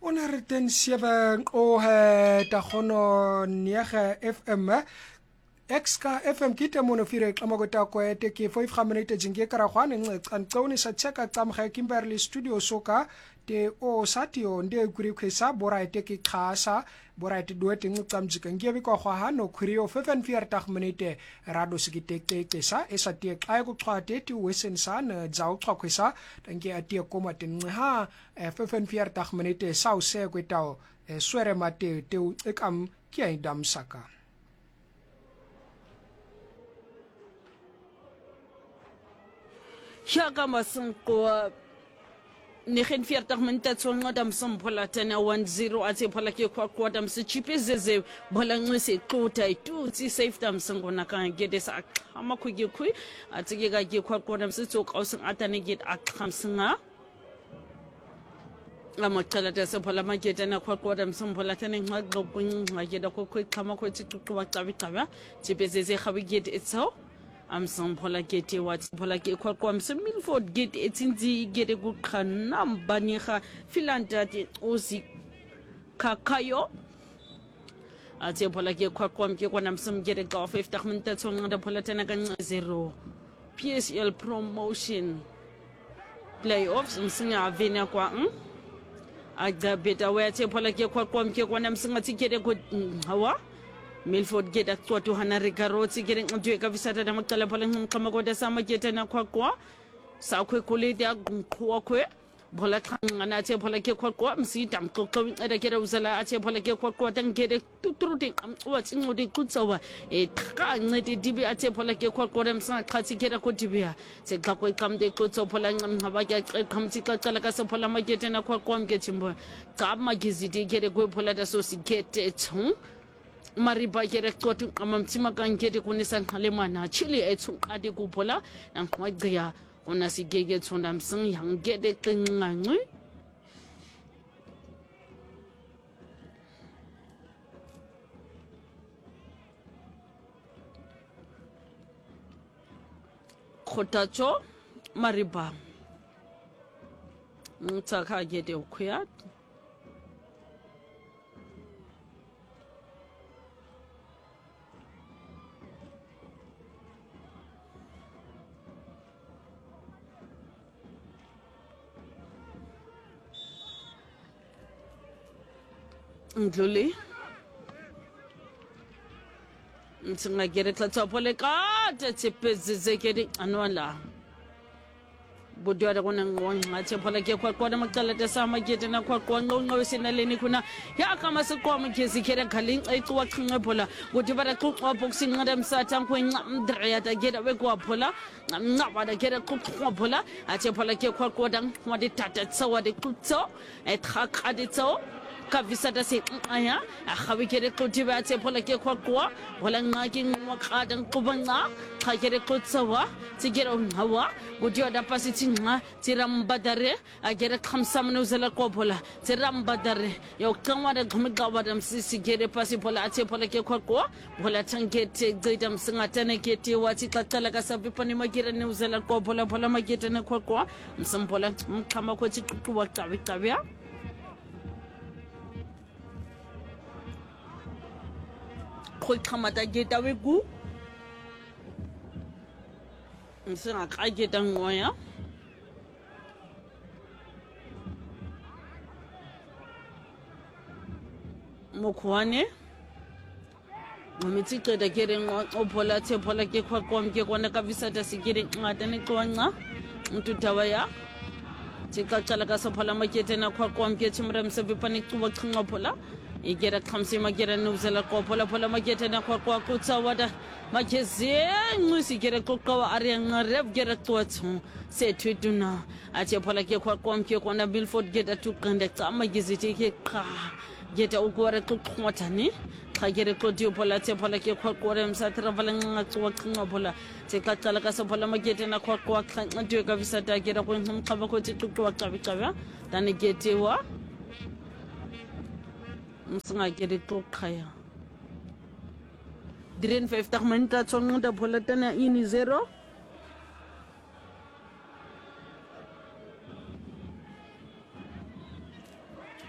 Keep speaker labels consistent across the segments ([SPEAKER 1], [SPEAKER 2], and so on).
[SPEAKER 1] Ona re ten 7 o ta khono niege FM Exka FM kita monofire xamagota ko ete ke 5 minute jinge kara khwane nqani sa cheka xamga Kimberley studio soka te o satio nde kuri khisa bora ete ke khasa bora ete duete nqamjika ngebe ko khwa no khuriyo 5 minute rado sikite ke sa esati xa ku xwate ti wesen san jaw xwa khisa tanke ati ko matin ha 5 minute sa o se kwetao swere mate te ekam kia idam saka
[SPEAKER 2] Shaka masunko negen 40 minute tsonga dam sampola tena 10 ati phala ke kwa dam se chipezeze bola ngise xota itutsi safe dam sangona kan gede sa amakhwe khwe ati ke ga ke kwa dam se tsok ausing atane get akhamsinga amacala tese phala makete na kwa dam sampola tena ngaqoqin ngajeda khwe khama khwe tsiqwa cabicaba chipezeze khawi get itso am phola gate wat phola ke khwaqwa Milford gate etsinzi gate kuqhana mbaniga filanda ti ozi khakhayo ati phola ke khwaqwa ke kwana gate ka 50 minutes ngada phola tena ka 0 PSL promotion playoffs msinga avena kwa aga beta we ati phola ke khwaqwa ke kwana gate ko hawa Milford gate atwa to hanarika rotsi gere ngdwe ka visata da makala phala ngqama ko da sama gete na khwaqwa sa khwe koledi agqwa khwe bola khangana athe phala ke khwaqwa msita mqoqo eda kera uzala athe phala ke khwaqwa tangere tutruti amqwa tsingodi kutsawa eqa ncedi dibi athe phala ke khwaqwa msa qathi kera ko dibia se qaqwe qamde qotso phala ngaba ke qamtsi qaqala ka se phala magete na khwaqwa mgetimbo qama gizidi kere ko phala da so sigete tsu mariba kere qotu amamtsima kankete kunisa nqalemana chili ethu qadi kuphola nqwagqiya ona sigege tsonda msing yangede qinqanqi khotacho mariba mtsaka gede ukhuya Ndluli Mtsinga gere tlatsa pole ka tsepezeze kedi anwala budwada kona ngonga tsephola ke khwaqwa makala tasama gete na khwaqwa ngonga wesinaleni kuna ya kama siqwa mkezi kere khalin ayixwa qhinqephola kuthi bara xuxwa boxing ngada msatha nkwenqa mdriya ta geta bekwaphola ngaba da kere xuxwa phola atsephola ke khwaqwa dang wadi tata tsawa de xutso etraqadi tso kavisata se aya akhawi kere qothi ba tsephola ke khwaqwa bola ngaki ngwaqada nqubanga khakere qotsawa tsigera hawa kuthi da pasi tsinga tsirambadare agere khamsamno zela qophola tsirambadare yo qamwa da qhumqaba dam sisi gere pasi phola atsephola ke khwaqwa bola tangete gcida msingatane kete wathi qaqala ka sabipani magera ne uzela qophola phola magete ne khwaqwa msamphola mkhama khothi qiqwa qabicabya khulqhamata geta wegu msinga qageta ngoya mokwane ngomithiqeda kere ngophola thephola ke khwaqwa ke kona ka visata sigire nqata ne qonqa ntutawaya tsikaqala ka sophola makete na khwaqwa ke chimra msebipani xuba xinqophola igera khamsi magera nuzela qophola phola magete na khwaqwa kutsawada magezi nqisi gera qoqwa ari ngareb gera twathu sethwiduna athe phola ke khwaqwa ke kona Milford geta tuqende xama giziti ke qa geta ukware xuxwathani khagere qodi phola the phola ke khwaqwa msatra vala ngaqwa qinqophola tsikaqala ka sophola magete na khwaqwa xanqatwe ka visata gera ko ngqaba ko tsiqwa qabicaba tani getewa msinga kere toqaya diren 50 minutes tsonga phola tana ini 0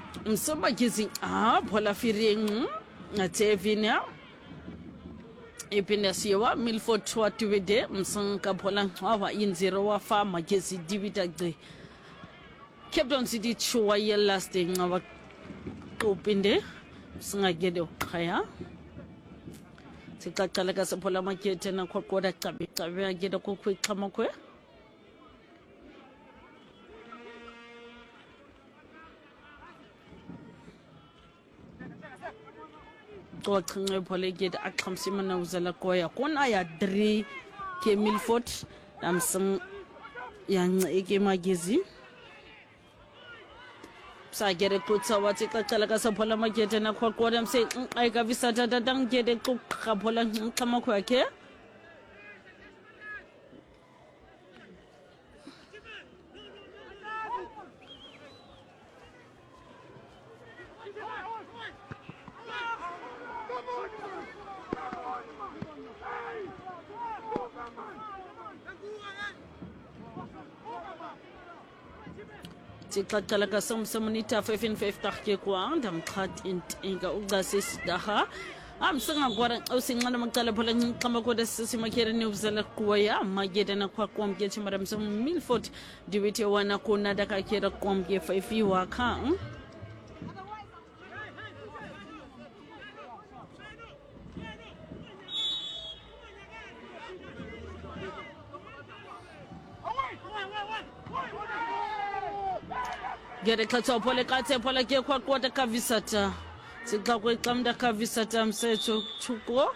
[SPEAKER 2] msoma gizi phola firing atevina ipina siwa Milford Twatwide msanka phola wa inzero wa farma gizi divida de Captain City chwa ye last day ngawa kopinde singagede khaya sikaqala ka sephola makete na khokoda qabe ageda ko khwixama kwe Qoqinge pholegede aqhamsimana uzala koya kona ya 3 ke Milford damsing yanci eke magezi sagere kutsa wathi qaqala ka sephola makete na khokoda mse ayika visata dadang gede qoqaphola nxama kwakhe Tikaqala ka somsamunita 55 ke kwa ndamqhat intinga uqasisidaha amsinga kwara usinqana maqala phola nxama koda sisimakhere neuzala kuya magede na kwa kwamke chimara msam Milford dibite wana kuna daka kera kwamke 5 wakha Gere khatsa phole katse phola ke kwa kwata ka visata siqa kweqamda ka visata msetho chuko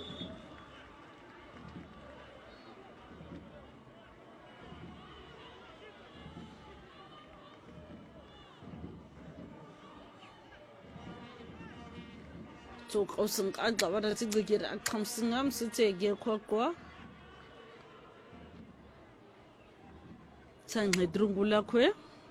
[SPEAKER 2] Tuk osing agawara sigigere akhamsingam sithege khokwa Sangedrungula kwe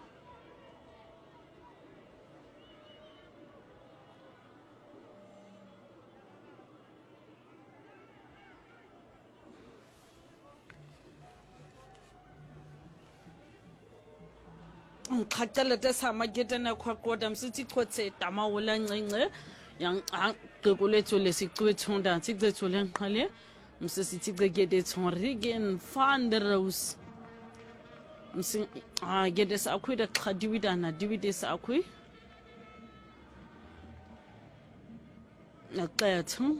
[SPEAKER 2] Khatala tasama geta na kwakoda msithi khotse tamawula ncince yang qekulethu lesiqwethunda tsikethu lenqale msisithi qegede tsonrigen fanderos msi gede sakwida khadiwida na diwide sakwi naqethu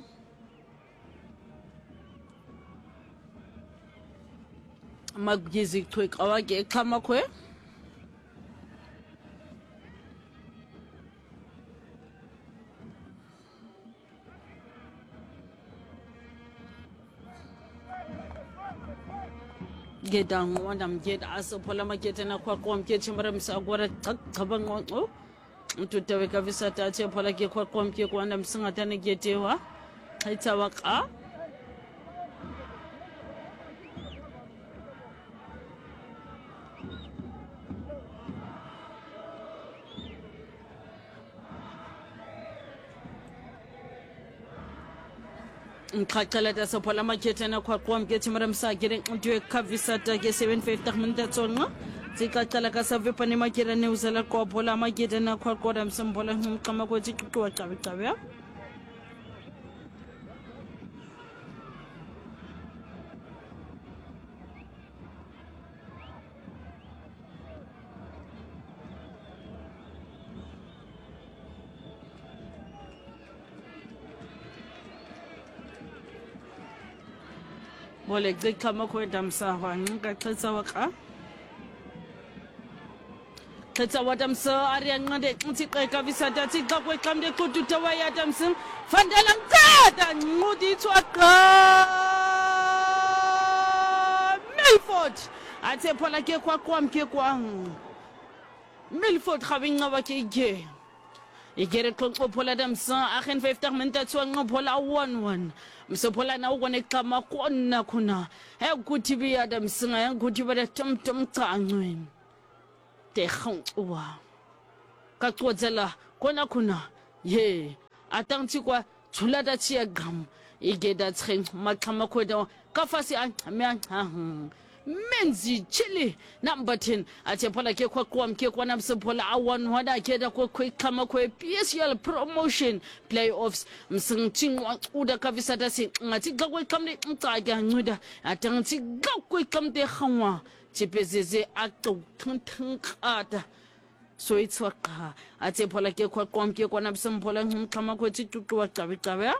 [SPEAKER 2] maggizi twek awake khamakwe Gedang wandam ged aso phola makete na kwa kwamke chimara msagwara qabango mtutawe ka visata che phola ke kwa kwamke kwanda msingata ne getewa haitawaka Mqaqala ta sephola makete na kwa kwamke chimara msagere ntwe ka visata ke 750 minutes tsonga Tikaqala ka savepa ne makera ne uzala kwa phola makete na kwa koda msambola mqama ko tsiqwa qabe Bole kama kwenda msawa nga khetsa waka Khetsa watamsa ari ngade ntiqeka visata tiqa kweqamde kututa wayatamsin fandela ngada ngudi tswaqa Milford athe phola ke kwa kwamke kwang Milford khabinga bakege Igere konko phola damsa akhen 50 minutes tswanga phola 1-1 msophola na ukone kama kona khona ukuthi biya damsinga ukuthi bada tumtum qangwe te khonwa ka qodzela kona khona ye atangti kwa tshulata tshia gam igeda tsheng maqhama khoda ka fasi a menzi chili number 10 athe phola ke khwaqwam ke kwana msiphola awan wada ke da ko khama ko PSL promotion playoffs msingthinqwa uda kavisata si ngathi xa kweqamle ncaka ncuda atangathi ga kweqamte khanwa chipezeze aqothunthata so itswa qa athe phola ke khwaqwam ke kwana msimphola ngxama ko tsicucu wa cabe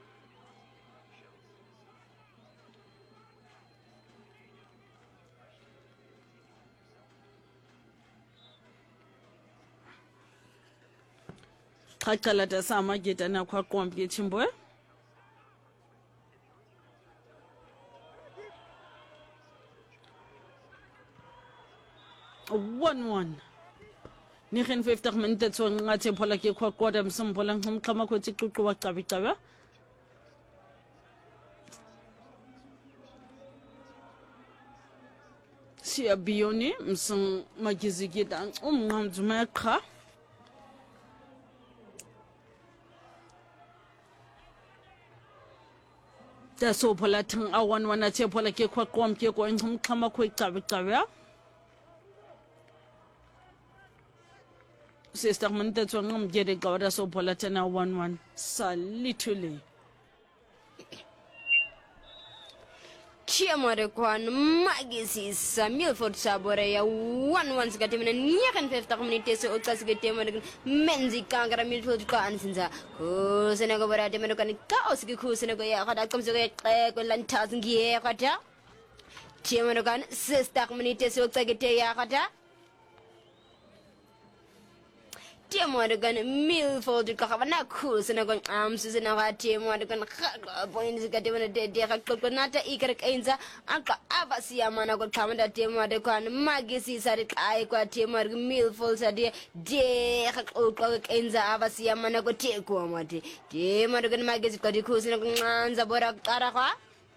[SPEAKER 2] 1 59 minute so ngathi phola ke khoqoda msimphola ngxama ko tsicucu wa cabe siyabiyoni msing magizigida umnqamzuma yaqha so phola thang awan wana che phola ke khwaqwam ke ko ngxama ko cabe sister minute so ngamjede gawada so phola tena 11 salituli
[SPEAKER 3] Chiamore kwan magisi Samuel for Sabore ya 11 sikatemena nyakan 50 minutes so okasigetemena menzi kangara milford ka ansinza ko senego barate meno kan kaos ki ku senego ya kada kamso ko lantas ngie kata chiamore kan 60 minutes so okasigete ya kata Tiamore gan milford ka kabana ku senego susena wa tiamore gan points ka demena de ka nata ikar kainza anka abasi amana ko kamanda tiamore kan magisi sari kai kwa tiamore milford sadi de ka kainza abasi amana ko te ko amate tiamore gan magisi ko di ku senego nganza bora kara kwa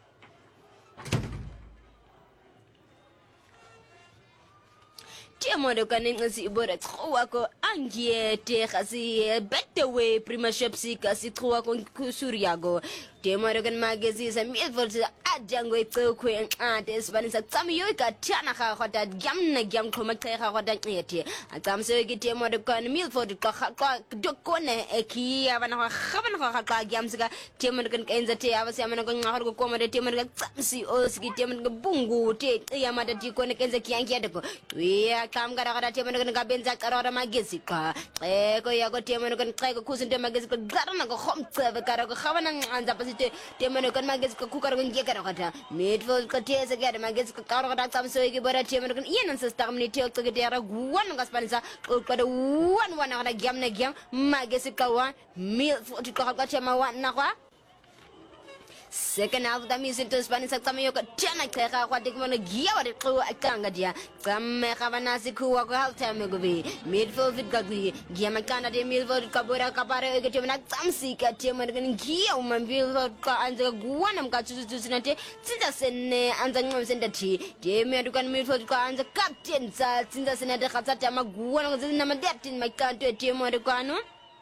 [SPEAKER 3] Tiamore kanengasi bora tkhwako angiete khasi betwe primaship sikasi tkhwako kusuriago Tiamore kan magazine sa milford ajango itsokwe ade sbanisa tsamiyo ka tana kha khota gamna gam khoma kha khota yete atsamse ke Tiamore kan milford ka dokone ekiya bana khabana kha gamsga Tiamore kan kenza te abasi amana ko ngahor ko komade Tiamore ka tsamsi osiki Tiamore ka bungu te yamada tikone kenza kiyangi adako ya kam gara Tiamore kan gabenza karora magazine ka ko ya ko Tiamore kan ko kusinte magazine ka garana ko khomtse kara ko khabana nganza Tiamore kan magazine ka kukar ko nge kara kata midfield ka tese ga magazine ka kara kata tsamso igi bora Tiamore kan yenan sa stamni te ko ge ra guwan ga spanisa ko da wan na gam na gam magazine ka wan midfield ka ka chama wan na kwa second half da music to Spanish kamayo ka tana kaya kwa dikmana giya wa ko akanga dia kamme khabana siku wa ko halta me gobi midfield fit gagwi giya makana de midfield ka bora ka pare ke temna tsamsi ka temna kan giya midfield ka anja guwanam ka tusinate tsinda sene anja ngom senda ti de me dukan midfield ka anja captain sa tsinda sene de khatsata maguwana zina madetin makanto temna ka no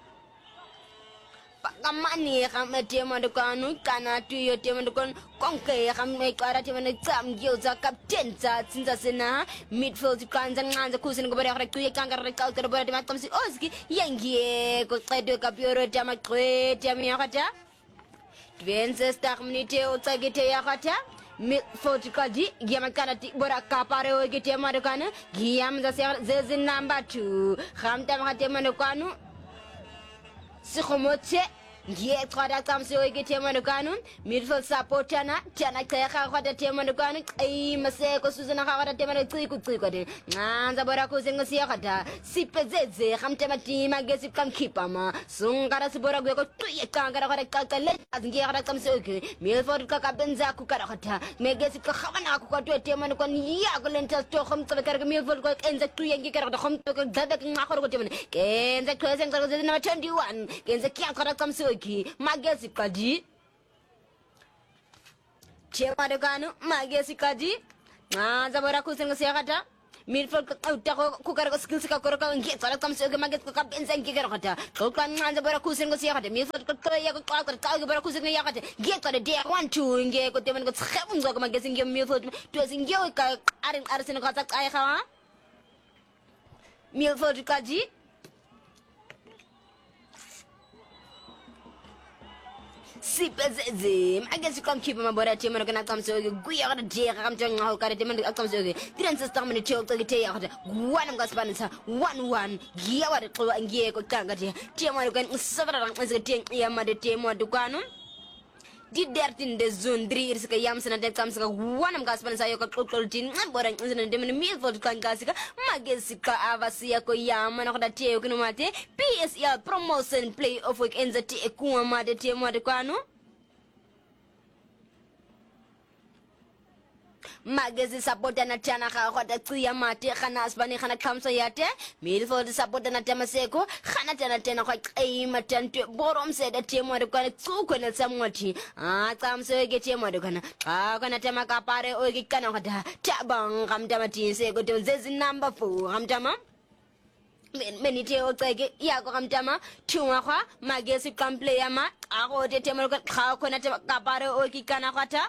[SPEAKER 3] kamani khamne Tiamore kanu kana tuyo Tiamore kon konke khamne kara Tiamore tsam gyoza captain za tsinza sena midfield kanza nganza kusini ngobare khare tuye kangara kalkara bora de makamsi oski yangie ko qedo kapioro tama qete amiyakata 27 minute utsagite yakata midfield kadi giyamakana bora kapare oge Tiamore kana giyam za zezin number 2 khamta ma Tiamore kanu Sikhomote Ye kwada kamse oge Tiamore kanu midfield supporter na tana kaya kwada Tiamore kanu ai maseko suzana kwada Tiamore tsiku de nganza bora kuzenga siyakata sipezeze khamtema tima gesi kamkipa ma sungara sibora gweko tuye kangara kwada kalkale ngiye kwada kamse oge midfield kakabenza kukara kwata megesi khabana ku kwatwe Tiamore kanu ya kulenta to khamtsa kara midfield ko enza tuye ngi kara khamtsa ko dada ngakoro ko Tiamore kenza kwese ngara zena 21 kenza kya kwada kamse magesi kadi Tiamore kanu magesi kadi nganza bora kusenga siyakata midfield utako kukarako skills ka koroko ngetsala kamsoke maget ko kabenza ngikero kata kokwa nganza bora kusengo siya kata midfield ko ya ko ka bora kusengo ya kata ngetsala de 1-2 ngeko temen ko tshefunzo ko magesi ngiyo midfield to singiyo ka arsene ko tsak ay khawa midfield kaji sipezeze magesi kamkhipha mabora temen ko nakamsoke guya kata de kamjonga ho kata temen akamsoke tiransa stamina theo tsakite ya kata gwana ngaspanisa 1-1 giya wa xwa ngiye ko kangati temen ko sabara ngase te ya made temen dukano di dertin de zone 3 irska yamsana de kamsaka wana ngaspanisa yo ko xoltin bora ngene temen midfield kangasika magesi ka avasi yako yamana ko dateo kuno mate PSL promotion play of week enzati ekuwa made temen dukano magezi supporta na tana ga khota tsiya mate khana asbani khana khamsa yate midfield supporta na tema seko khana tana kwa qima tante borom seda temo de kana tsuko na samwati tsamse ke temo de kana kana tema ka pare o ke kana khata tabang gamtama ti seko to zezi number 4 gamtama menite o tseke ya go gamtama thunga kwa magezi kam player ma a go de temo ka khona tema ka pare o ke kana khata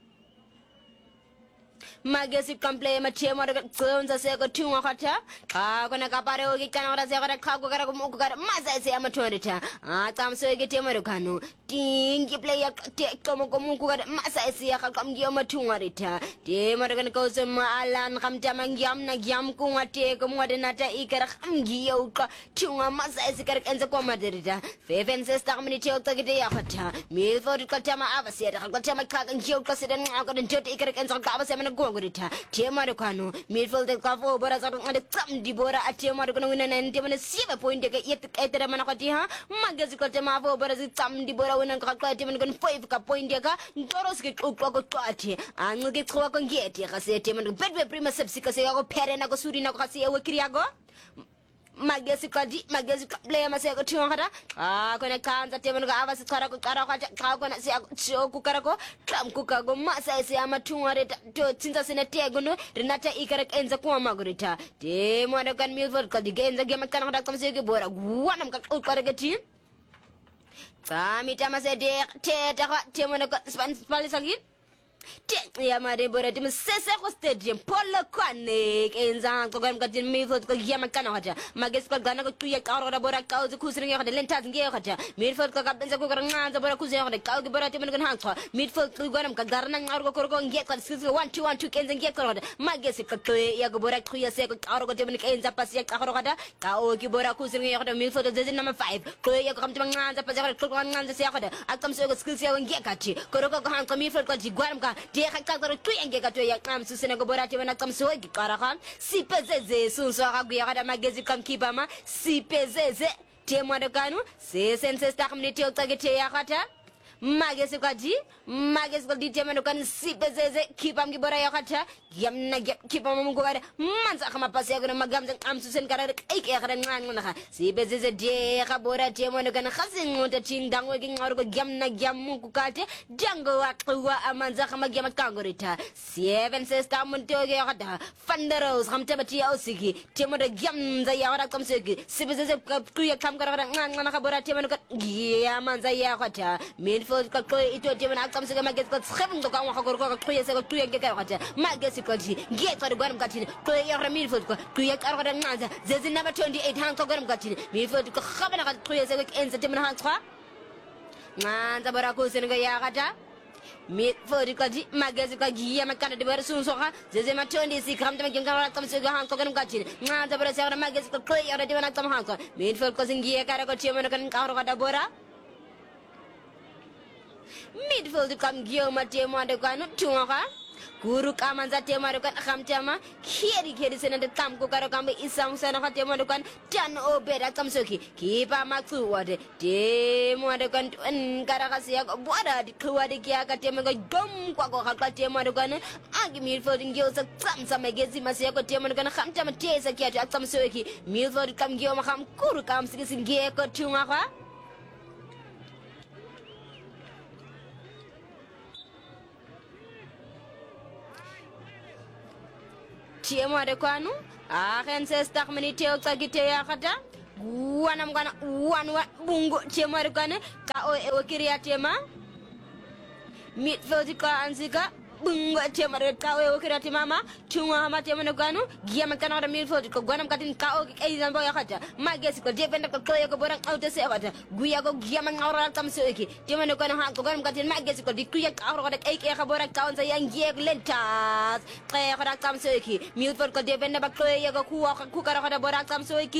[SPEAKER 3] magesi kample ma chemo de zonza seko tunga khata kona kapare o gikana ora seko khako kara ko kara maza se ama tonita tsamso ke temo de kanu tingi player te komo komo kara maza se ya kam gi ama tunga rita temo de kan ko se ma alan kam tama ngiam na giam ku ngate ko mo de nata ikara kham gi yo ka tunga maza se kara enza ko maderita feven se sta mini te o tagite ya khata mi for ka tama avase de ka tama ka ngi yo ka se den ko den jote ikara enza ka avase mana gongurita tema de kanu midfield ka fo bora sa ngade tsam di bora atema de kono wina nan tema ne siba point de yet etere mana khati ha magazi ko tema fo bora si tsam di bora wina ka ka tema kon 5 ka point de ka ntoros ke ko ko twati anu ke ko ko ngeti ka se tema de bedbe prima sepsi ka se ko pere na ko suri na ko se e wekiriago magesi play maseko thongara kona kanza temen ga avasi tsara ko kara ka kona se ku kara ko kam ku ka go masa se amathungare to tsinza sene tego no renata ikara enza ku magurita te mo kan milford ka digenza ge makana ka kamse ke bora guwana ka kara ke ti samita masede te ta te mo ka spali sangit ya mare bora tim sese ko stadium polo kwane kenza ko gam gatin midfield ko yama kana hata mages ko gana ko tuya karo bora ka ko kusri ngata lentas nge hata midfield ko gabenza ko nganza bora kuze hata ka ko bora tim ngan hanko midfield ko ganam ka garna ngar ko ko nge ko 1-2 kenza nge ko hata mages ko ya ko bora tuya se ko karo ko tim kenza pas ya karo hata ka o ki bora kusri nge hata midfield zezi number 5 ko ya ko kam tim nganza pas ya ko nganza se hata akam se ko skills ya nge kati ko ko hanko midfield ko jigwanam ka dia kakakaro tu yang gato ya kamsu sene go borati wana kamsu gi karakan sipezeze sunso akaguya kada magezi kamkiba ma sipezeze temwa de kanu se sense sta community otagete ya kata magezi ko di temwa kan sipezeze kibam gi bora ya kata yamna kibam mu go kada manza kama pasi ya magamza kamsu sen karare ai ke kada ngan ngona sipezeze de ka bora temwa kan khasin ngota tindango gi ngaro go yamna yamu ku kate jango wa amanza kama gyama kangorita 7 sister muntoge ya kada fandaros kamtabati ya osigi temwa de gyamza ya kada kamsegi sipezeze ku ya kam kada ngan ngona ka bora temwa kan ya manza ya kata midfield ka ko ito temwa kamsegi maget ko khebun ko kan wa ko ko yese ko tuye ke kata magesi ko ji get ko gwaram katin ko ya midfield ko tuye kar kada nganza zezi number 28 han ko gwaram katin midfield ko khabana ka tuye se ko enza temwa han kwa nganza bora ko sen ga ya kata midfield ko ji magesi ko ji ya makana de bora sun so ha zeze ma 26 kam temwa ngara kamsegi han ko gwaram katin nganza bora se magesi ko ya de wana tam han ko midfield ko singi kara ko temwa kan karo kada bora midfield kam giyo matemo de kanu tunga guru kamanza tema de kan khamtama kheri sene de tam ko karo kambe isang sana khatemo de kan tan obeda kamsoki kipa maksu wade temo de kan kara kasia boda di kwade kya katemo go dom kwa ko khatemo de kan agi midfield giyo sa sam megezi masia ko temo de kan khamtama tesa kya ta kamsoki midfield kam giyo ma kham guru kam sigi giye ko tunga kwa tiemo de kwanu akhense stak minute okagite yakata wana mkana wana bungo tiemo de kwane ka o ewokiria tema midfield ka anzika bungo tema de ka o ewokiria tema ma chunga hama tema de kwanu giya makana da midfield ko gwana mkatin ka o eizambo yakata magesi ko defender ko kloyo ko borang auto se yakata guya ko giya mangawra tam se eki tema de kwanu ha ko gwana mkatin magesi ko dikuya ka ro da eki ka borang ka onza yangie lentas kaya ko da tam se eki midfield ko defender ba kloyo ko kuwa ku ka ro da borang tam se eki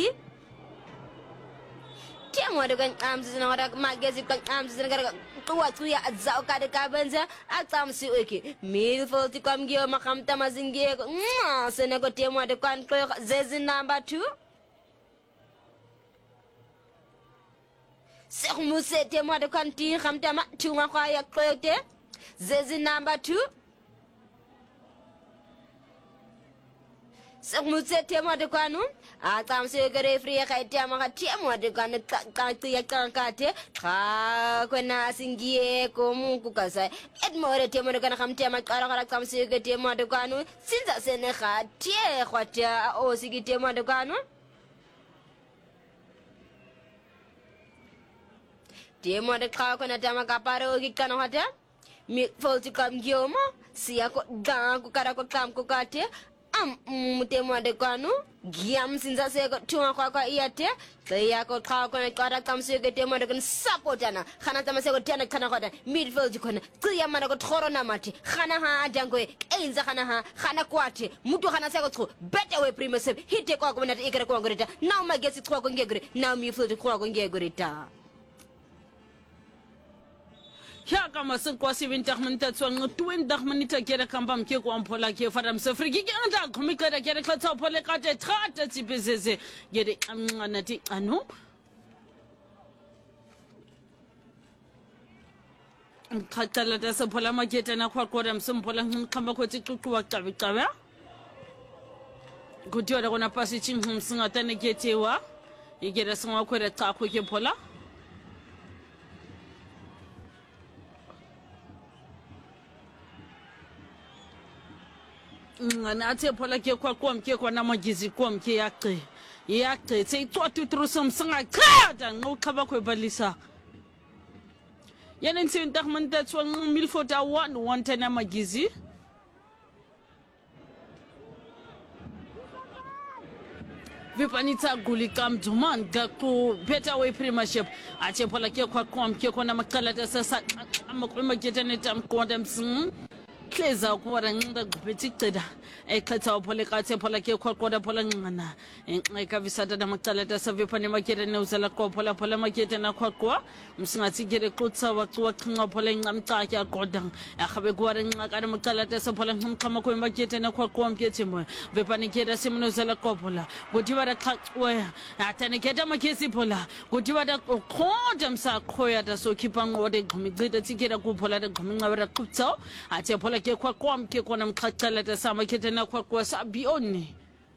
[SPEAKER 3] tiemo de kan amzina ora magesi kan amzina gara kuwa tuya azao kada kabanza atamsi weki midfield kam gyo makamta mazingie ko senego tiemo de kan ko zezi number 2 sermuse tiemo de kan ti khamta ma tuma kwa ya kote zezi number 2 sermuse tiemo de kanu atamsi gare free ka tiamo ka tiemo de kan ka ya kankate ka kwena singie ko mungu kasa edmore tiemo de kan khamta ma kara kara tamsi ge tiemo de kanu sinza sene ka tie khwata o sigi tiemo de kanu tiemo de ka kwena tama ka paro gi kan hata mi folti kam gioma siya ko ga ko kara ko kam ko kate mutemo de kwanu giam sinza seko tunga kwa iyate saya ko ka ko kara kam sege temo de kan supportana khana tama seko tena kana khoda midfield kona tsiya mana ko thorona mati khana ha jango einza khana kwate mutu khana seko tso better way premier save hite kwa ko nati ikere kwa ngorita now magesi kwa ko ngegre now midfield kwa ko ngegorita
[SPEAKER 2] ya kama se kwa 70 minutes tswang 20 minutes kere kamba mke kwa mpola ke fara msafriki ke anda khumika da kere khatsa phole ka te thata tsipezeze gede nati anu khatala da se phola makete na kwa kwa msemphola khamba ko tsiqhuqhu wa qabe kutiwa da kona pasi chinhum singa tane ketewa igere singa kwere ta ko ke phola ngana athe phola ke kwa mke kwa na magizi kwa mke yaqe tse itwatu trusum singa qada ngokhaba kwebalisa yana ntsi ntakmanta tswa milfota 1 tena magizi vipanitsa gulika mduman ga ku better way premiership athe phola ke kwa mke kwa na makala sasa amakhuluma ketane tamkonda msing kleza ukubona ncinga gubhethi cida ekhetha uphole kathe phola ke khoqoda phola ncana ekabisata namacala tasavepha nemakete neuzela qophola phola makete nakhwaqwa msingathi kere qutsa waqwa qhinqa phola incamcatya qoda akhabe kuwara ncinqa kana macala tasaphola nqamqama kwe makete nakhwaqwa mkete mo vepha niketa simunozela qophola kuthi wara qhaqwe atane keta makesi phola kuthi wara qoda msaqhoya tasokhipha nqode qhumicida tsikera kuphola taqhuminqa wara qutsa athe phola ke kwa mke kona mqhaqala tasama kete na kwa sabioni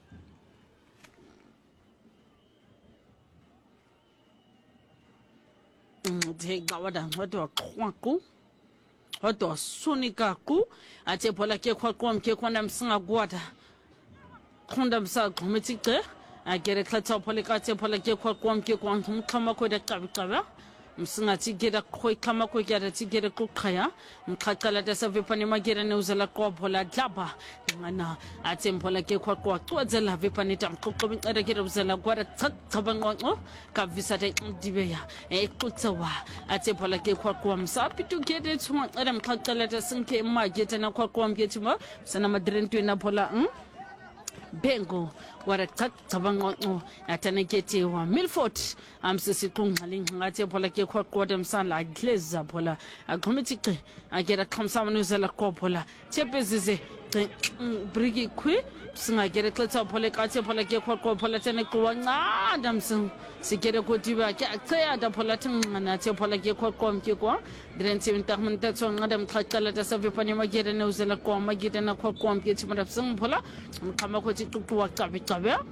[SPEAKER 2] dhega wada wado kwaku wado sunikaku athe phola ke kwa mke kona msinga gwada khonda msa gometsike agere khatsa phola kathe phola ke kwa mke kwa mkhama ko da qabicaba msingathi gera khoi khama ko kya tsigere kuqhaya mkhaqala tasavepha nemagera neuzela qophola dlaba ngana athe mphola ke khwaqwa cwadzela vepha netamqoqo bincada kera uzela kwara chaba nqonqo kavisata ndibeya equtsawa athe phola ke khwaqwa msapitu kete tsuma qala mkhaqala tasinke mageta na khwaqwa mketima sana madrentwe na phola bengo wara cabanga atane kete wa Milford amsisi kungaling ngathi phola ke khoqoda msala gleza phola agomithike agera khamsamanuzela kophola chepezize brigi kwi singagere xetha phola kathe phola ke khoqo phola tene kuwa ncanda msing sikere kodiba ke aceya da phola thingana the phola ke khoqo mke kwa drensi ntakmenta tsonga mkhaqala tasavepane magere neuzela kwa magete na khoqo mke timara sing phola mkhama ko tsiqwa qabe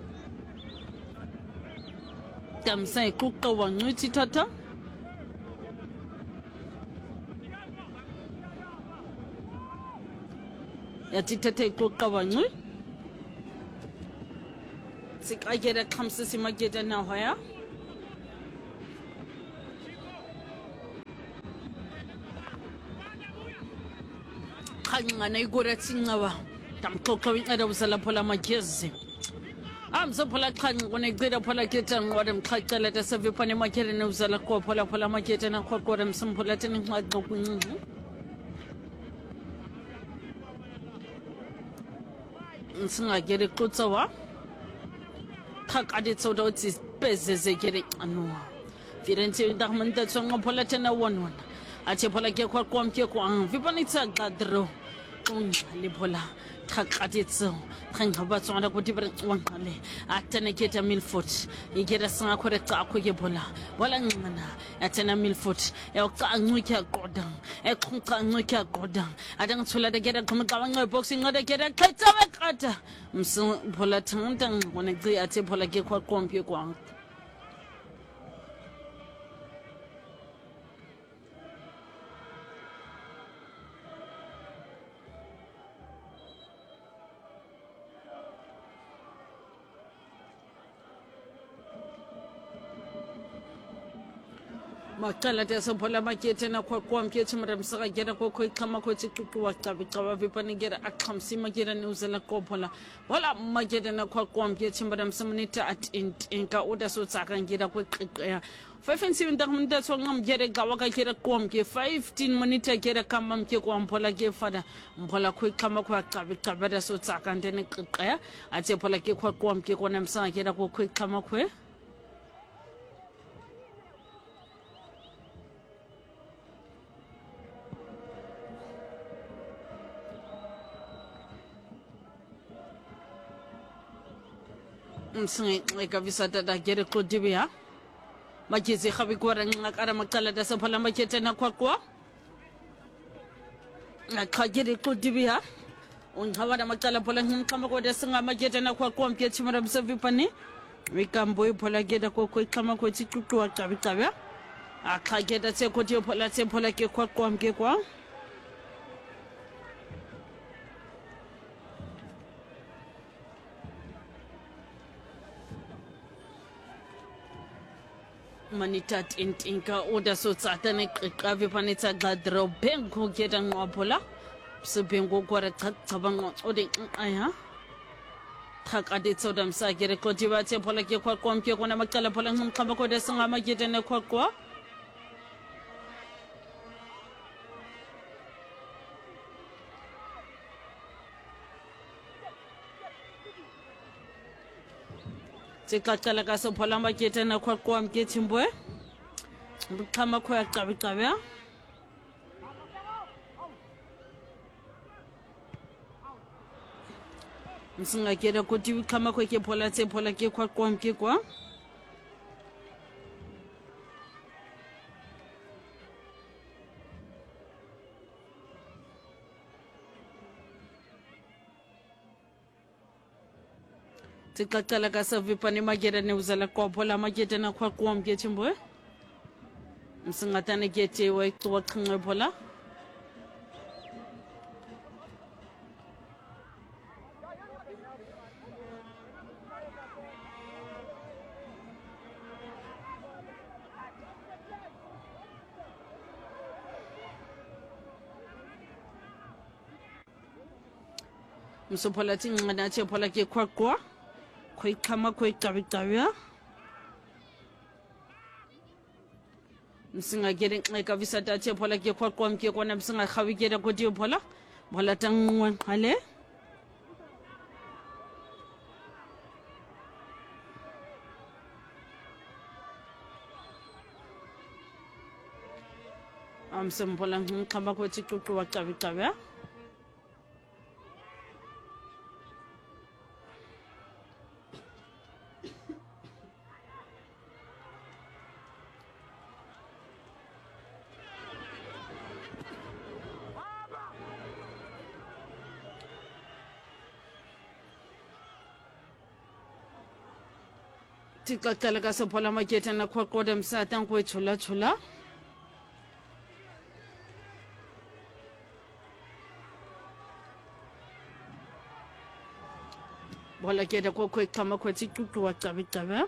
[SPEAKER 2] tamsa ikuqa wa ncuthi tata yathi tata ikuqa wa ncu tsik agera khamsisi mageta na hoya khangana igora tsingawa tamxoxa inceda usala phola magezi amzophola qhanqi kunecida phola keta ngqwade mxhaqela tasevipane makere neuzala ko phola maketa na khoqore msimphola teni nqaqo kunqu nsingagere qutsawa thaqade tsoda utsi bezeze gere anwa firente ndahmanta tsonga phola tena wonwona ache phola ke khoqom ke kwang vipane tsa qadro le phola thaqade tso khangaba tsona kuti bre wangale atene keta milfoot igera sanga khore xa akho ke phola wala ngana atena milfoot yoqa ncuke aqoda eqhunqa ncuke aqoda adang thula de gera qhumqa wanqe boxing ngode gera qhetsa beqata msu phola thangtang ngone qi athe phola ke khoqom ke kwang Makala tesa phola makete na khoqom ke tshimre msaka gera ko khama ko tsiququ wa qabiqa vipani gera aqhamsi magera neuzela ko phola wala mageta na khoqom ke tshimre msamnita at inka oda so tsaka ngera ko qiqya 5 minutes ngam gere gawa ka gera kom ke 15 minutes gera kama ke ko amphola ke fada mphola ko khama ko qabiqa bada so tsaka ndene qiqya athe phola ke khoqom ke kona msaka gera ko khama ko Eka visata da gere ko dibia magezi khabi kwara ngakara makala da saphala makete na kwakwa akagere ko dibia unhawada makala phola ngikama ko da singa makete na kwakwa mkethi mara msevipani wikambo iphola geda ko khama ko tsiququ wa qabiqa akageda tse ko phola ke kwakwa mke kwa manitat intinka oda so tsatane qiqavi panetsa gadro bengo geda ngwaphola sebengo kwara tsabanga ode aya thaqade tsoda msagere ko diba tse phola ke khoqom ke kona maqala phola ngqaba ko da singa magete ne khoqwa Tsikakala ka so phola makete na khoqwa mkethi mbwe buqhama kho ya qabiqa msinga kera kuti buqhama kho ke phola tse phola ke khoqwa mke kwa Tsikakala ka so vipani magera neuzala ko phola makete na khoqwa mkethi mbwe msinga tane kete wa iqwa qhangwe phola msophola tingana che phola ke khoqwa khoi khama khoi qabiqa msinga gere nxeka visata che phola ke khoqwa mke kona msinga khawi gere ko di phola tangwa khale amsemphola nxama ko tsiququ wa qabiqa Tsikakala ka so phola makete na khoqwa msata ko chula msomphola kete kokho iqhama kwethi iquqwa cabe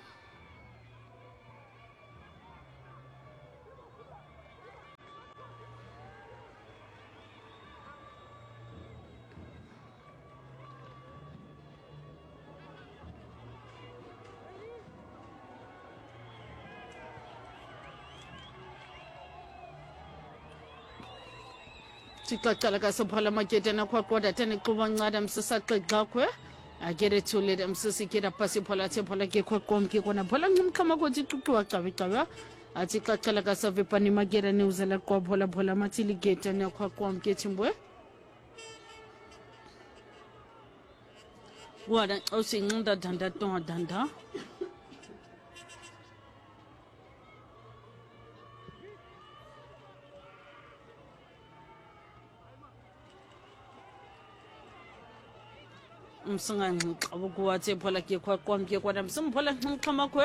[SPEAKER 2] Sikaqala kasophala makete na kwakwada tene kuba ncada msisaqeqa kwe akere thulele msisikira pasi phola thephola ke kwakonke kona phola ngimkhama kothi tuqwa cabe athi qaqala kasavipani magera neuzela qophola phola mathili gete ne kwakonke thimbwe wada osinqinda danda tonga danda msinganxixa ukuwathi phola ke kwakonke kona msimphola nxixama kwe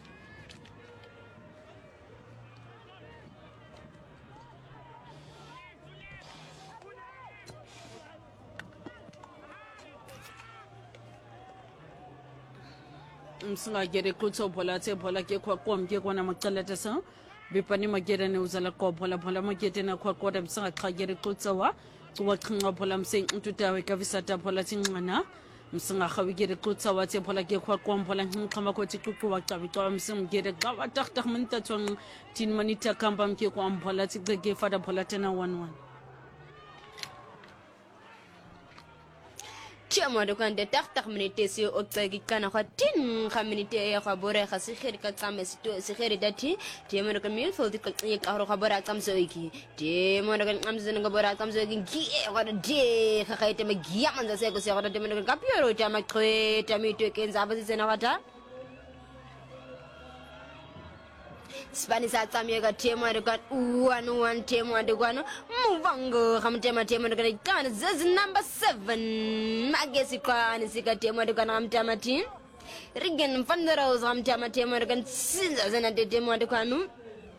[SPEAKER 2] msingagere kutho phola the phola ke kwakonke kona macalata sa bipani magera ne uzala qophola phola magete na kwakwada msingaqhagere kutsawa kuwaqhinqa phola msengintutawe kavisata phola thinqana msingahawigere kutsa wathe phola ke khwaqom phola nxixama kothi quqwa cabe msingere qawa takhtakh mintathong tin manita kamba mke kwam phola tsigege fada phola tena 11
[SPEAKER 3] Tiamado kande tak minute si otsagi kana khatin khaminite ya khabore khasi khiri ka tsame si khiri dati tiamado kan mil fodi ka tsiye ka ro khabora tsam so iki tiamado kan amzen ga bora tsam so iki gi ga de khaite me gi amanza se ko se ga tiamado kan kapioro tama khwe tamito kenza abasi sena wata Spanish atamiega tema de got one tema de guano muvango hamtema tema de gun is number 7 magesi kwan sika tema de gun hamtamatin rigen fanderos hamtama tema de gun sinza zena de tema de kwanu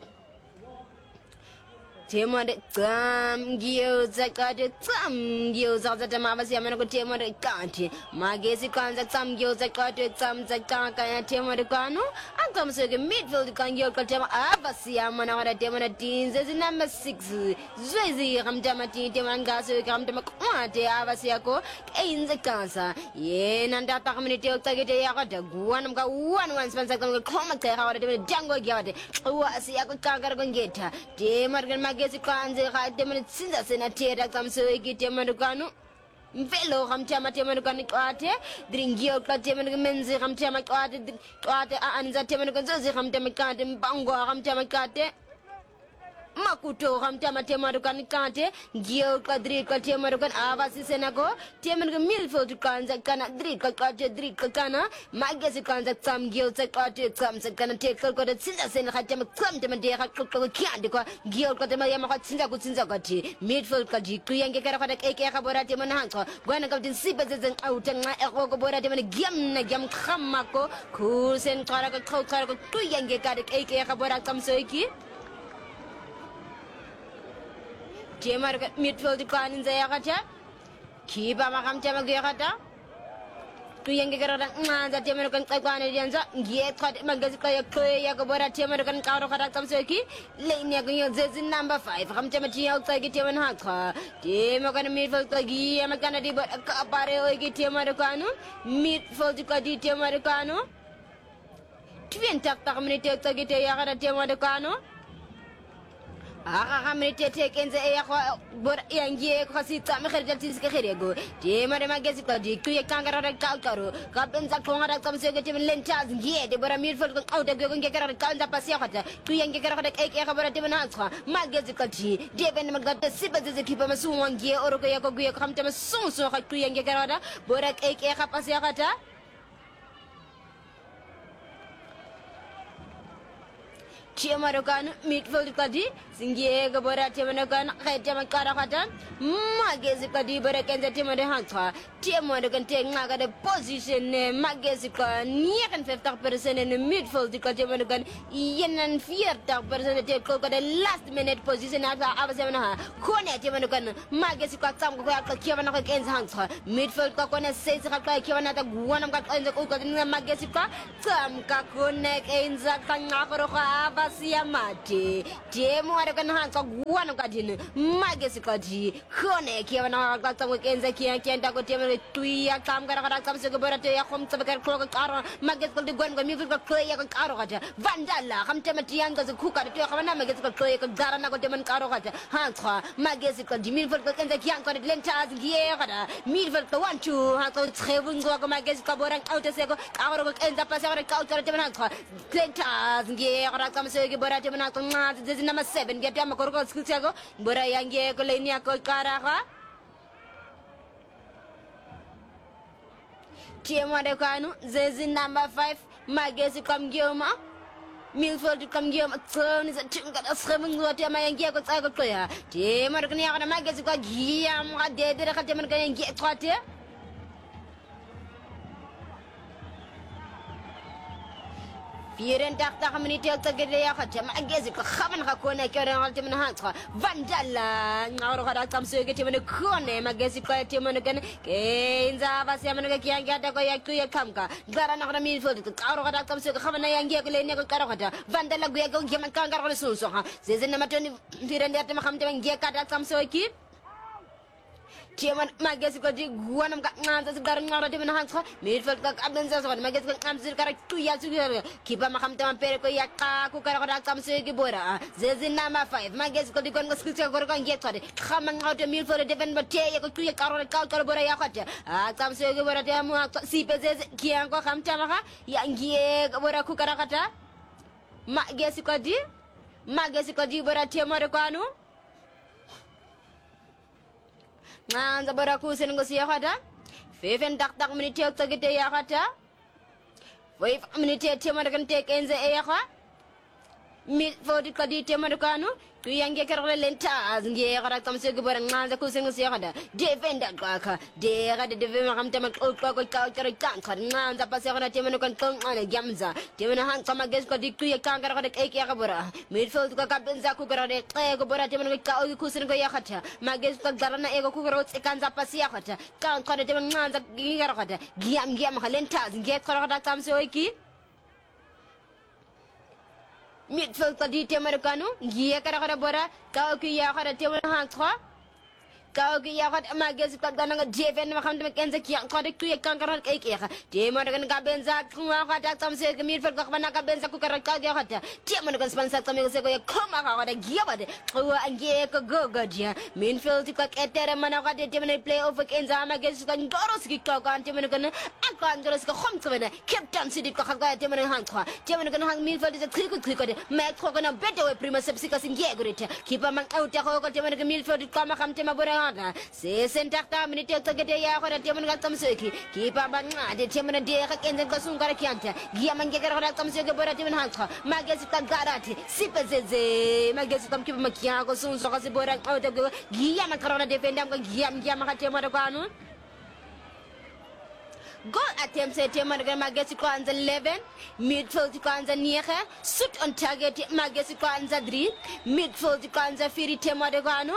[SPEAKER 3] tema de tam gioza kade tam gioza zata mavasi amena ko tema de kanti magesi kanza tam gioza kade tam zakaka ya tema de kwanu akam sege midfield kan gio ko tema avasi amana wada tema na tinze is number 6 zwezi ramtama tema ngaso ramtama kwate avasi yako einze kansa yena ndata community okagete yakada guwana mga 1 spansa kan khoma tsaya wada tema jango gyade wasi yako kangara ngeta tema magesi kwanze khaite mini tsinza sena tera kamso ikite manukanu mvelo khamtama temanukani kwate dringio kwate menzi khamtama kwate anza temanukani zozi khamtama kate mbango khamtama kate makuto khamtama temanukani kate gio kadri kwate temanukani avasi senako temanukani milfo kanza kana dri kwate dri kana magesi kanza tsam gio kwate tsam kana tekol kwate tsinza sena khatama khamtama de khatko kyande kwa gio kwate mayama khatsinza kutsinza kwati midfield kati kuyenge kara kwate eke khabora temana hanko gwana kaptin sibe zezen auta nga eko bora temana gyam khamako kusen kara ko kuyenge kara eke khabora kamsoiki Temar midfield kan zayakata kiba makam tema gyakata kuyenge garada nganza temar kan kwana dianza ngiye kwat magazi kaya ya gobora temar kan karo kata kamsoki lane ya zezi number 5 kam tema tiya tsagi tema hakha tema kan midfield kagi makana di ka pare ogi temar kanu midfield kadi temar kanu 20 minute tsagi te ya kata temar kanu Akamete tekenze ya bor yangie khasi tsame kherja tiske kherego de mare magesi ko di kuye kangara kalkaro kapenza konga kamse ke tim lentaz ngie de bora midfield ko auda go nge kara kalza pasi khata kuye nge kara khata eke khabara de manatsa magesi ko di de ben magata sibaze ze kipa masu ngie oro ko yako guye khamta masu so kha kuye nge kara bora eke khapasi khata Tiamarokano, midfield kadi, Singiega Bora Tiamanakan, Retamakarakan, Magesica di Barakan, Timahantra, Tiamarakan take Naga the position, Magesica, near and 50% in the midfield, the Tiamarakan, Yen and 40% take Coca the last minute position after Avasana, Kone Tiamanakan, Magesica, some Kivanaka against Hantra, midfield Kakona says Kivanata, one of the Coca Magesica, some Kakunek in Zakanaka, Avasiamati, Tiamarakan Hansa, one of Gadin, Magesica, Kone, Kivanaka, some weekends, I can't go to Tuya, Kamgara, comes to Goberta, home to the Caro, Magesica, the Gwen, musical clay, Carota, Vandala, Hamtematianga, the cook at Tiana, Magesica clay, Garana, Goteman Carota, Hansa, Magesica, Milford, and the Kian, Lentas, Giera, Milford, the 1-2, Hanso, Trevun, Magesica, Boran, Outesego, Caro, and the Passara, Culture, Temanaka, Lentas, Giera, comes to Goberta, this is number 7, get them a Corco, Scusago, Borayange, Colenia, Colcara. Tiamarocano, this is number 5, Magesi come Gioma. Milford come Gioma, turn is a chinka of 7 water, my Giaco Sago Clear. Tiamarocania, Magesi got Giam, dead, and get water. Firen Doctor Community of the Gayaka, Magesica, Havan Hakone, Ultimate Hansa, Vandala, now comes to get him in a corner, Magesica, Timonican, Kainza, Vasamaka, Yanga, Kamka, Garana Milford, Carota comes to Havana and Yakulene Carota, Vandala Guego, Yamakanga, Susa, says in the maternity, Firen Datamaham and Yakata comes to a keep. Chairman Magesica, one of the Garden Hansa, Midfield Abdenzas, Magesica comes to 2 years ago. Keep a Mahamta Perico Yaka, Kukara comes to Gibora. There's in number 5. Magesica, the Congo Scutia Gorgon get coming out of Milford, Devon Batea, to a Carol Calcabora Yakata. Comes to Gibora, Sipes, Kiango Hamtamaha, Yangi, Gabora Kukarakata. Magesica di Bora Tiamarocano. Nanza Barakus and Gosiahata, 5 and Doctor Minute of Tagite Yahata, 5 minute Timaran take in the Eha, meet for the Kadite Marocano, to Yangi Lentas, and Yara comes to Gibor and Nanza Kusin Gosiahata, defend that Gaka, they had the Devim Tamak Culture Tank, Nanza Pasana Timanokan Tongue on a Gamza, Timanahan come against Kodiku Kankara Ekabora, midfield Kapenza Kukara, Egobora Timanaka Kusin Goyahata, Magis Garana Ego Kukaro, Ekanza Pasiahata, Count Kodamanza Gigarata, Giam Lentas, get Korata comes to Eki. Midfield Kadite Americano, Giacarabora, Kauki Yahara Timahantra, Kauki Yahat Magesica Gana, Jeven Mahamda Kenzaki, Kodik to a Kankara Eka, Timaragan Gabenza, Kumaka, some say the midfield Gabanaka Benza Kukaraka, Timaragan sponsor Kamil Koma, Giavad, and Giaka Gogadia, Minfield to cook at Terramanaga, the Timon play over Kenza Magesica and Goroski Cock on Timanagan, and Congress Homsman, Captain City Coca Timon Hantra, Timanagan Hang Minfield is a clicker, Mac Coconut better with Prima Sepsicas in Yagrit, keep among out the Hoga Timanagan Milfield to come Ham Timabura. Say sent after minute to get a yard at Timagan Suki. Keep up the Timana Deak and the Kasunga Canta. Giamanga comes to Gabora Timan Hanka. Magesica Garati. Sipes, Magesica Makiago soon so as the Bora out of Giamacarona defendant Giamaka Timaragano. Goal attempts at Timagan Magesica and 11. Midfield Kanza near her. Suit on target Magesica and Zadri. Midfield Kanza Firi Timaragano.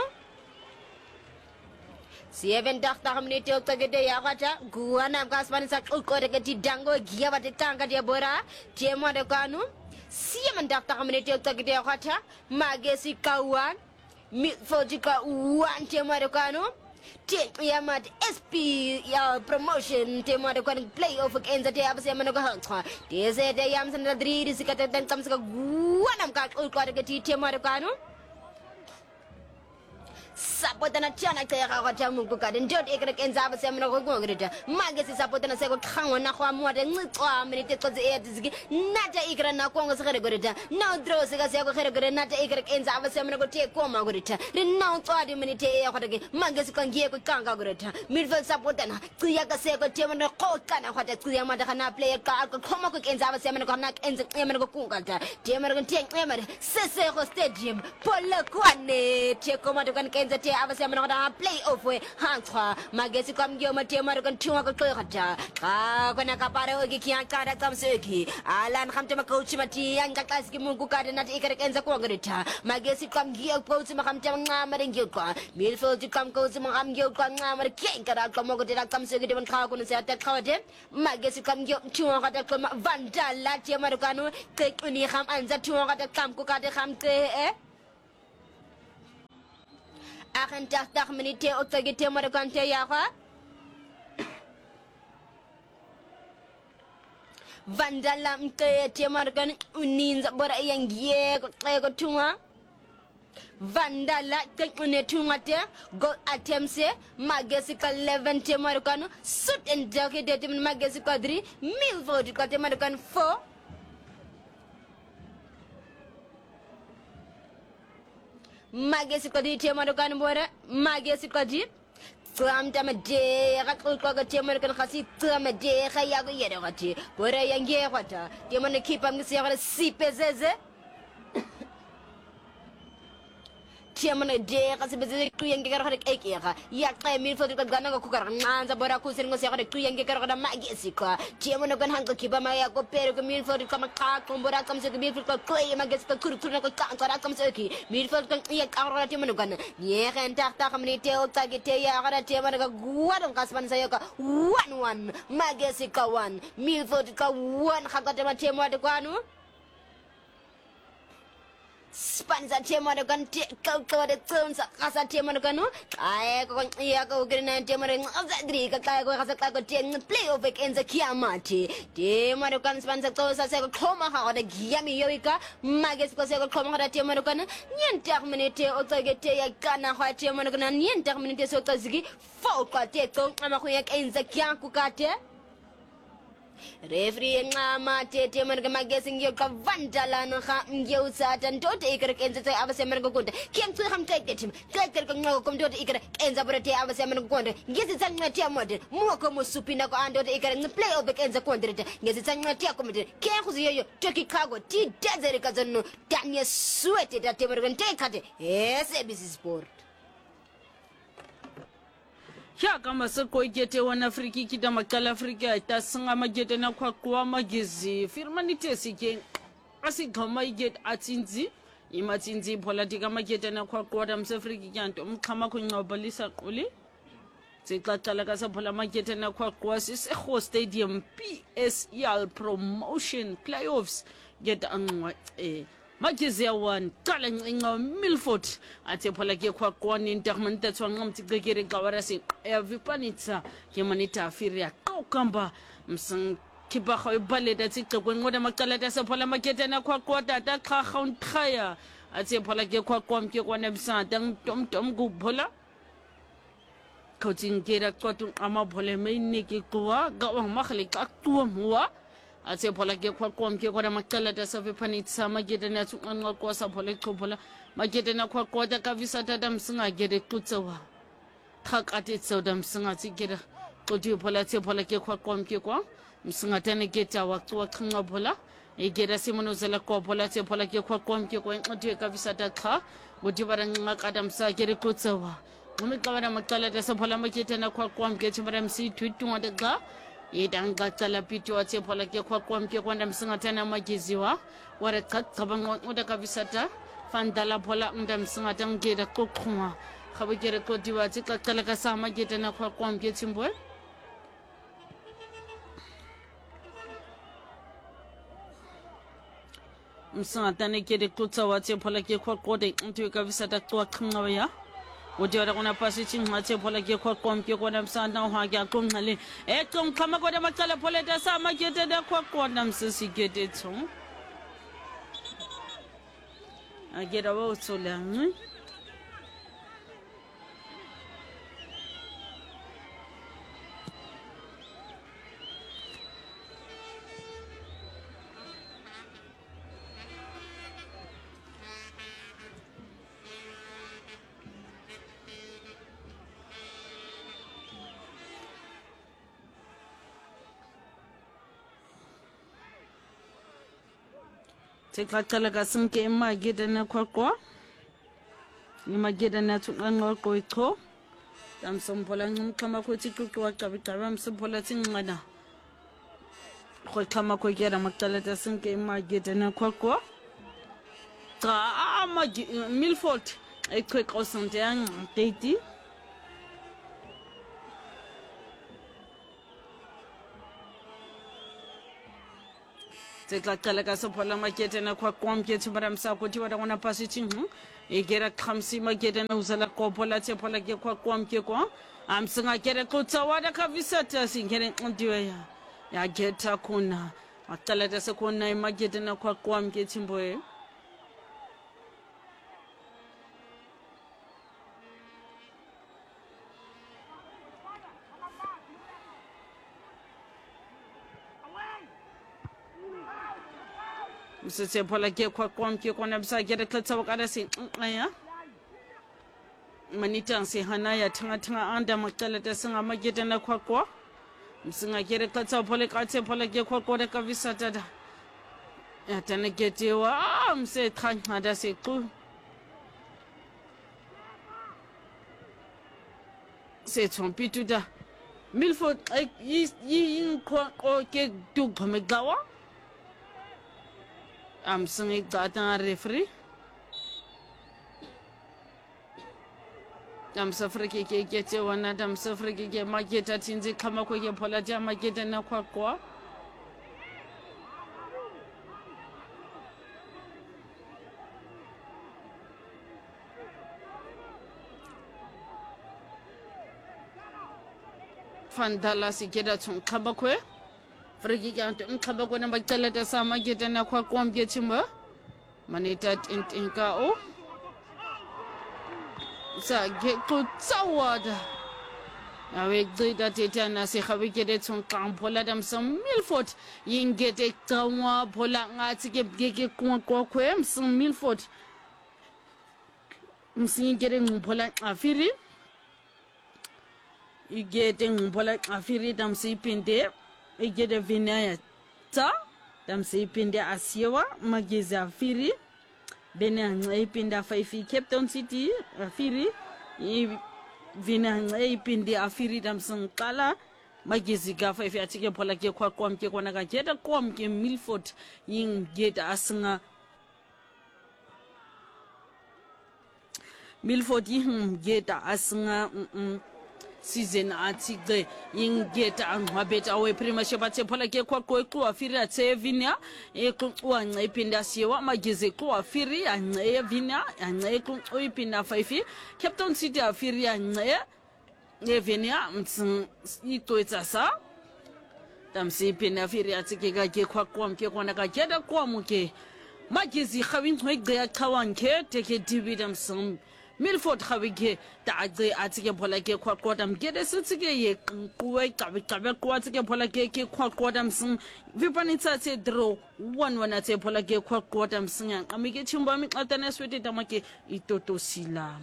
[SPEAKER 3] 7 Doctor Minute of Tagade Yavata, Guana Gaspanis Ukoragati Dango, Giavata Tanga de Bora, Tiamadacano, 7 Doctor Minute of Tagade Yavata, Magesica 1, Midfortica 1 Tiamadacano, Take Yamat SP promotion, Tiamadacano play over against the Absamanaga. They say the Yams and the 3 is then comes a Guanam Cat Ukoragati Tiamadacano. sapotana tjana qega go tja mungu ka ndot e kere kenza ba semna go go greta mage se sapotana se go khangwa na go mo de ncicwa minute tsozi e diziki nata ikra na kongo se gere greta na dro se ga se go gere gere nata ikre kenza ba semna go te ko ma greta re na tswa di minute e go de mage se kangie go kanga greta midfield sapotana tsiya ka se go te mo go kana go te tsiya ma da na player ka go khoma go kenza ba semna go na kenza emna go kunga ta te mo go te emere se go stadium pole kwane te ko ma do kan kenza te aba semna go da play off we hantswa magesi kamgyo mate maro kan thunga ko khata ka kona ka pare o ki kya kada kamseki alan khamte ma coach mati anga klasi mungu kada nati ikare kenza ko ngrita magesi kamgyo coach ma khamte nga mare ngyo ka midfield kam coach ma kamgyo ka nga mare ken kada ko mo gotira kamseki de ban kha ko se attack khawde magesi kamgyo thunga kada ko vandala te maro kanu ke uni kham anza thunga kada kam ko kada khamte akan tak menite o tagite mo kan te ya kwa vandala mke te mo kan uninza bora yangie ko tunga vandala ke une tunga te go atemse magesi ka 11 te mo kan sut and joke de te magesi ka 3 milford ka te mo kan 4 magesi ko di tema do kan bora magesi ko di tlam tama de rakul ko ga tema kan khasi tama de khaya go yere gati bora yange kwata tema ne kipa mgisi ya sipezeze tema ne de khasi bezeze tu yange gar khare eke kha ya qay min fo ko gana ko kar nganza bora ku sir ngo se khare tu yange gar khada magesi ko tema ne kan hanko kipa ma ya ko pero ko min fo ko ma ka ko bora kam se ko min fo ko clay magesi ko kur ko ka ka kam se ki min fo ko ya ka tema ne kan ye kan tak tak menite o tagite ya gara tema ne ko guadon kasban sayo ka 1-1 magesi ka 1 min fo ko 1 khaka tema de kwanu Spanza tema de kan ko de tsunsa kasa tema de kanu ay ko iya ko grina tema de azadri ka ko kasa ko te play of enza kiamati tema de kan spanza to sa se ko khoma ha de giami yoika mages ko se ko khoma ha tema de kan nyentak minute o tagete ya kana ha tema de kan nyentak minute so tazigi fo ko te ko ama ko ya enza kianku kate Referee ngama tete mereka magesi ngyo ka vandala na kha ngyo sa tan tote ikere kenza tay abase mereka konta kem tu kham kay tetim kay ter ko ngako kom tote ikere kenza borate abase mereka konta ngezi tan ngati amode mo ko mo supina ko ando te ikere play of kenza konta ngezi tan ngati akomete ke khuzi yoyo toki kago ti dezere kazanno tanya suete tate mereka tekate SABC Sport
[SPEAKER 2] ya kama soko igete wana Afrika kita makala Afrika itasinga magete na kwa magezi firma nitesike asigama igete atsinzi imatsinzi politika magete na kwa damsafrika kyanto umkhama kunqobalisa quli Tsikatala ka sa phola magete na kwa sisego stadium PSEL promotion playoffs get angwa magezi ya 1 kala ncinga Milford athe phola ke kwa nintermente tswanga mtsigekere kawara se evipanitsa ke manita afiria kokamba msang kiba go baleta tsigekwe ngoda makala ta sa phola magete na kwa tata kha khaya athe phola ke kwa mke kwa nebsa tang tom go phola coaching kera kwatu ama phole me ke kwa ga wa makhli ka tuwa muwa atse phola ke kwa mke kwa makala ta sa vipanitsa magete na tsunga kwa sa phole khobola magete na kwa ta ka visa ta dam singa gere tutsewa thakate tso dam singa tsigera kodi phola tse phola ke kwa mke kwa msinga tane ke ta wa khanga phola e gera simono zela kwa phola tse phola ke kwa mke kwa ngodi ka visa ta kha bodi baranga ka dam sa gere tutsewa umekabana makala ta sa phola magete na kwa mke tshibara msi twitu ngadaga idanga tsala piti wa tsepola ke kwa mke kwa ndamsinga tana mageziwa wara kabanga ngoda kabisata fandala phola ndamsinga tangeda kokhwa khabekere kodiwa tsala ka sa magete na kwa mke tsimbwe msinga tane kede kutsa wa tsepola ke kwa kode ntwe kabisata kwa khanga ya Ujora kuna pasi chingate pole ke kwa mke kwa namsanda ha ya kongale e kom kama kwa makala pole ta sa magete da kwa namsisi gete tso agera wa tsolang Tekla ka sinke magede na kwakwa. Ni magede na tunanga ko ito. Damsompola ngumkama ko tikuwa kabitara msompola tingana. Ko kama ko gera maktalata sinke magede na kwakwa. Ta Milford e quick osante ang tati. Tekla ka sopola magede na kwakwa mketi baramsa ko tiwa wana pasi egera khamsi magede na uzala kopola tepola ke kwakwa mke kwa amsinga kere kutawada kavisata singere ndiwe ya geta kuna matalata se kuna magede na kwakwa mke timboe Msese pola ke kwakwa mke kwa nabisa gere kutsawa kada si aya manita se hana ya tanga anda matalata singa magede na kwakwa msinga kere kutsawa pola kate pola ke kwakwa da kavisata da ya tana getewa mse tanga da se ku se trompi tout da Milford yi kwa ke du pamegawa am singi gata referee am safra ke te wana dam safra ke mageta tinzi kama ko ke pola ja mageta na kwakwa fandala sikeda tun kaba ko frigi ganto kaba ko na magtala da sa mageta na kwakwa mge chimba manita tinka o sa ge ko tsawada awe gida teta na se khawe gede tun kan pola dam sam Milford yingete tawa pola ngati ke gege kwa msum Milford msingere ngpola afiri igete ngpola afiri dam sipinde igede vinaya ta dam sipinde asiwa mageze afiri bena ipinda faifi Captain City afiri vina ipinde afiri dam sankala magezi ga faifi atike pola ke kwa mke kona ka jeda kwa mke Milford yingeta asinga Milford yingeta asinga season atige yingeta angwabeta we prima shebate pola ke kwa afiri atsevinia ekwa ipinda siwa mageze kwa afiri anevina ipinda faifi Captain City afiri evenia itoetsa sa tamsi ipinda afiri atike ga ke kwa mke kona ka jeda kwa mke magezi khawin hoigya kawanke teke dividam some Milford khawige taagze atike pola ke kwa dam gede sitsike ye kuwe kabe kwa atike pola ke kwa dam sing vipanitsa tse draw 1-1 atike pola ke kwa dam singa amike chimba mi atana swete tamake itotosila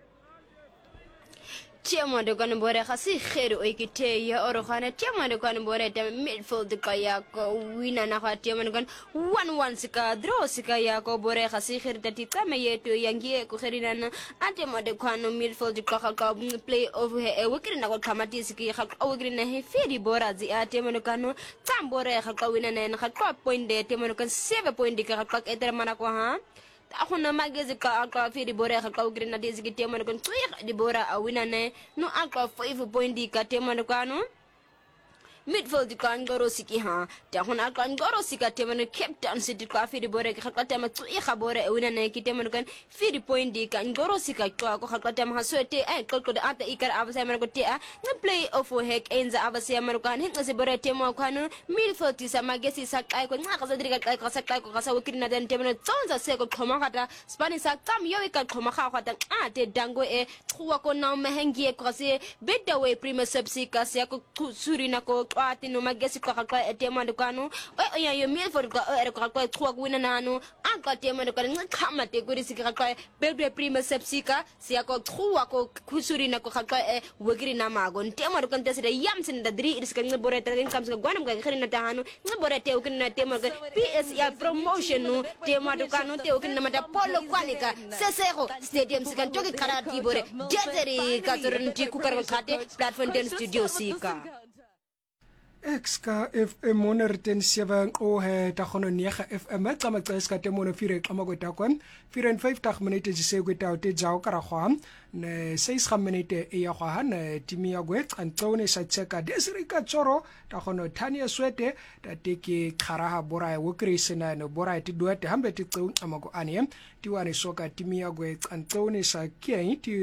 [SPEAKER 3] Tiamo de kan bore khasi kheru ikite ya oro khana tiamo de kan bore ta midfield kaya ko wina na kha tiamo de kan 1-1 sika draw sika ya ko bore khasi kher tati kama yeto yangie ko kherina na atemo de kan midfield ka play over he wikiri na ko kamati siki kha wikiri na he feri bora zi atemo de kan tambore kha wina na kha point de temo de kan 7 point ka kha eter mana ko ha akuna magezi ka firi bora ka ugri na dizigi tema kon tuya di bora awina ne no aka 5 point ka tema kanu midfield kan goro siki ha ta hona kan goro sika tema no Captain City ka firi bora ka tema tuya ka bora awina ne ki tema kan firi point kan goro sika ko ka tema ha soete ko da ata ikar abasa man ko tia na play off hek enza abasa man kan hin se bora tema kanu midfield sa magesi sa kai ko ngaka zadri ka kai ka sa kai ko ka sa wikiri na den tema no tsonza se ko khoma kata Spanish sa tam yo ka khoma kha kata ate dango e tsuwa ko na mehengi ko se bedawe prima subsi ka se ko suri na ko qwati no magesi qaqaqwa etema ndikanu oya yo Milford qa ere qaqwa chwa kuwina nanu aqwa tema ndikanu nqama te kuri sikaqwa bedwe prima sepsika siya ko chwa ko khusuri na ko qaqwa wegiri na mago tema ndikanu tesere yamsin da dri iska ngibore te nkamsa gwanam ga khirina tahanu ngibore te ukina tema ga PS ya promotion no tema ndikanu te ukina mata polo kwanika sesero stadium sikan toki karati bore jeteri katurunti kukar khate platform 10 studio sika
[SPEAKER 1] Exka FM 107 ohe ta khono niega FM tsa matseska te mono fire xa magota kwan 54 minute se kweta te jao kara khwa ne 6 minute e ya khwa ne timi ya gwe xantone sa cheka desrika tsoro ta khono Tania Swete ta teke kharaha bora wo krisena no bora ti duete hambe ti tsau amago ane ti wane soka timi ya gwe xantone sa kiai ti